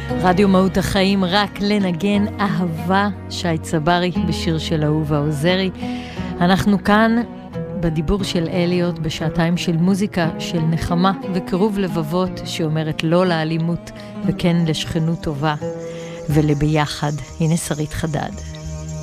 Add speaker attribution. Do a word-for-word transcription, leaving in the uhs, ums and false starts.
Speaker 1: רדיו מהות החיים, רק לנגן אהבה, שי צברי בשיר של אהובה עוזרי. אנחנו כאן בדיבור של אליות בשעתיים של מוזיקה של נחמה וקירוב לבבות שאומרת לא לאלימות וכן לשכנות טובה ולביחד. הנה שרית חדד.